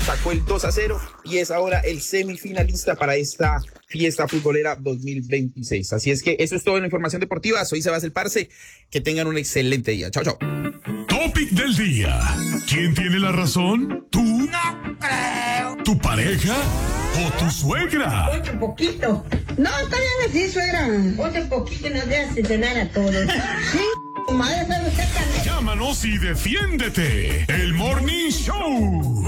sacó el 2-0 y es ahora el semifinalista para esta fiesta futbolera 2026. Así es que eso es todo en la información deportiva. Soy Sebas el Parce. Que tengan un excelente día. Chao, chao. Topic del día. ¿Quién tiene la razón? ¿Tú? No creo. ¿Tu pareja? ¿O tu suegra? Otro poquito. No, está bien así, suegra. Otro poquito nos deja cenar a todos. Sí, madre, ¿sabe usted también? Llámanos y defiéndete. El Morning Show.